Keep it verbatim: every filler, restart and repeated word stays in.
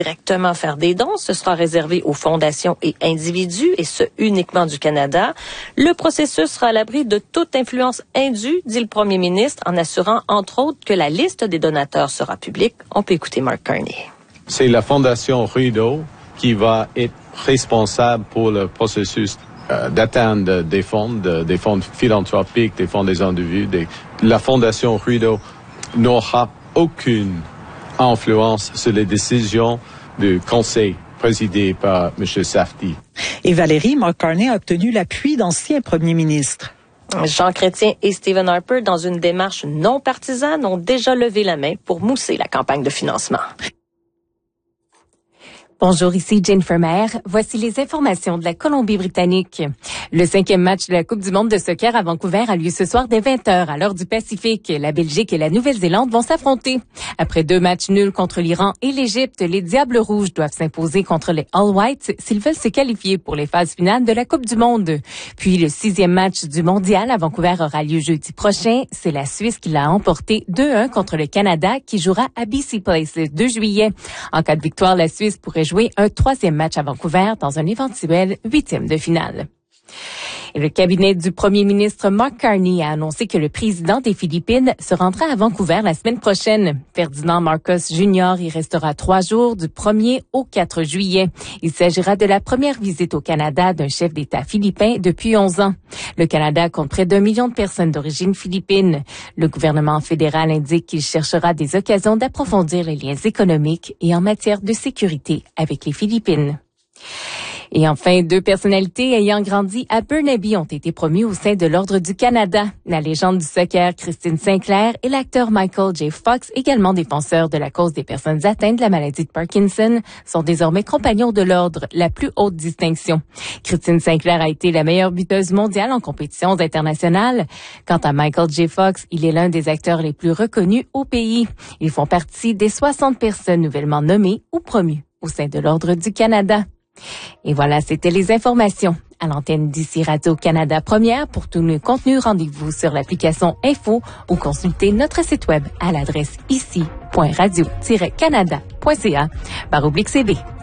directement faire des dons. Ce sera réservé aux fondations et individus, et ce uniquement du Canada. Le processus sera à l'abri de toute influence indue, dit le premier ministre, en assurant entre autres que la liste des donateurs sera publique. On peut écouter Mark Carney. C'est la Fondation Rideau qui va être responsable pour le processus euh, d'atteindre des fonds, de, des fonds philanthropiques, des fonds des individus. Des... La Fondation Rideau n'aura aucune influence sur les décisions du conseil présidé par M. Safdie. Et Valérie, Mark Carney a obtenu l'appui d'anciens premiers ministres. Jean Chrétien et Stephen Harper, dans une démarche non partisane, ont déjà levé la main pour mousser la campagne de financement. Bonjour, ici Jennifer Maher. Voici les informations de la Colombie-Britannique. Le cinquième match de la Coupe du monde de soccer à Vancouver a lieu ce soir dès vingt heures à l'heure du Pacifique. La Belgique et la Nouvelle-Zélande vont s'affronter. Après deux matchs nuls contre l'Iran et l'Égypte, les Diables Rouges doivent s'imposer contre les All Whites s'ils veulent se qualifier pour les phases finales de la Coupe du monde. Puis le sixième match du mondial à Vancouver aura lieu jeudi prochain. C'est la Suisse qui l'a emporté deux un contre le Canada qui jouera à B C Place le deux juillet. En cas de victoire, la Suisse pourrait jouer un troisième match à Vancouver dans un éventuel huitième de finale. Et le cabinet du premier ministre Mark Carney a annoncé que le président des Philippines se rendra à Vancouver la semaine prochaine. Ferdinand Marcos Junior y restera trois jours du premier au quatre juillet. Il s'agira de la première visite au Canada d'un chef d'État philippin depuis onze ans. Le Canada compte près d'un million de personnes d'origine philippine. Le gouvernement fédéral indique qu'il cherchera des occasions d'approfondir les liens économiques et en matière de sécurité avec les Philippines. Et enfin, deux personnalités ayant grandi à Burnaby ont été promues au sein de l'Ordre du Canada. La légende du soccer Christine Sinclair et l'acteur Michael J. Fox, également défenseurs de la cause des personnes atteintes de la maladie de Parkinson, sont désormais compagnons de l'Ordre, la plus haute distinction. Christine Sinclair a été la meilleure buteuse mondiale en compétitions internationales. Quant à Michael J. Fox, il est l'un des acteurs les plus reconnus au pays. Ils font partie des soixante personnes nouvellement nommées ou promues au sein de l'Ordre du Canada. Et voilà, c'était les informations. À l'antenne d'ici Radio-Canada Première, pour tous nos contenus, rendez-vous sur l'application Info ou consultez notre site web à l'adresse ici point radio tiret canada point c a barre oblique C D.